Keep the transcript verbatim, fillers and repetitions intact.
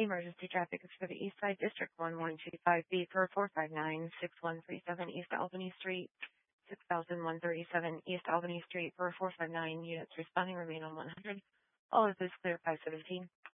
Emergency traffic is for the East Side District one one two five B for four five nine six one three seven East Albany Street, six thousand one thirty-seven East Albany Street for four five nine units responding remain on one hundred. All of this clear five seventeen.